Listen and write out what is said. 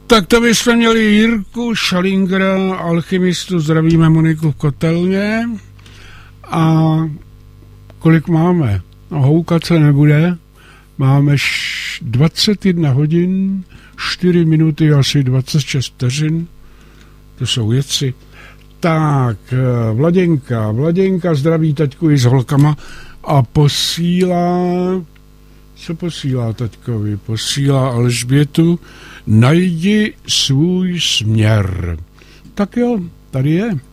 Tak to bychom měli Jirku Schalingera, alchymistu, zdravíme Moniku v kotelně. A kolik máme? No, houkat se nebude. Máme 21 hodin, 4 minuty, asi 26 vteřin. To jsou věci. Tak, Vladěnka zdraví taťku i s holkama a posílá... Co posílá taťkovi? Posílá Alžbětu, najdi svůj směr. Tak jo, tady je.